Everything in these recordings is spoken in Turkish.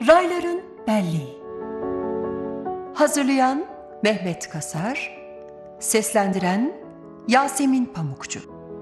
Rayların Belleği. Hazırlayan Mehmet Kasar, seslendiren Yasemin Pamukçu.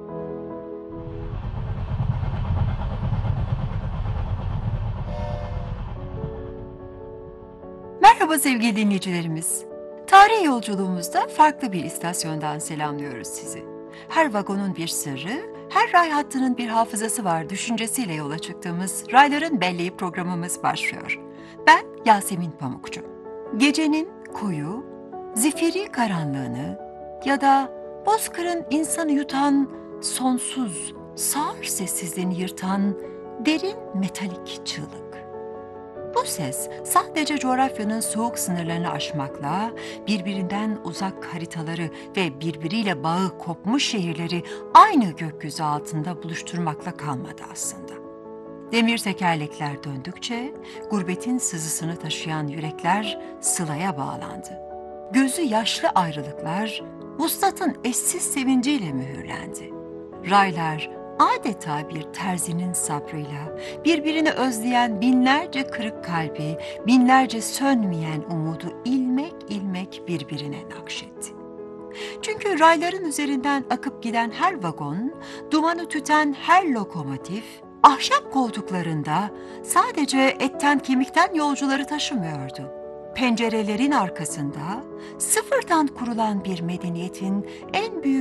Merhaba sevgili dinleyicilerimiz. Tarih yolculuğumuzda farklı bir istasyondan selamlıyoruz sizi. Her vagonun bir sırrı, her ray hattının bir hafızası var düşüncesiyle yola çıktığımız Rayların Belleği programımız başlıyor. Ben Yasemin Pamukçu. Gecenin koyu, zifiri karanlığını ya da bozkırın insanı yutan, sonsuz, sağır sessizliğini yırtan derin metalik çığlık. Bu ses sadece coğrafyanın soğuk sınırlarını aşmakla, birbirinden uzak haritaları ve birbiriyle bağı kopmuş şehirleri aynı gökyüzü altında buluşturmakla kalmadı aslında. Demir tekerlekler döndükçe gurbetin sızısını taşıyan yürekler sılaya bağlandı. Gözü yaşlı ayrılıklar vuslatın eşsiz sevinciyle mühürlendi. Raylar adeta bir terzinin sabrıyla birbirini özleyen binlerce kırık kalbi, binlerce sönmeyen umudu ilmek ilmek birbirine nakşetti. Çünkü rayların üzerinden akıp giden her vagon, dumanı tüten her lokomotif, ahşap koltuklarında sadece etten kemikten yolcuları taşımıyordu. Pencerelerin arkasında sıfırdan kurulan bir medeniyetin en büyük